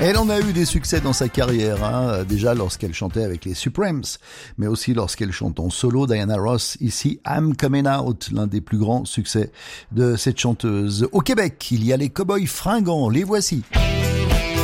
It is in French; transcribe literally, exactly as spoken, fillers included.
Elle en a eu des succès dans sa carrière, hein, déjà lorsqu'elle chantait avec les Supremes, mais aussi lorsqu'elle chante en solo. Diana Ross, ici I'm Coming Out, l'un des plus grands succès de cette chanteuse. Au Québec, il y a les Cowboys Fringants, les voici.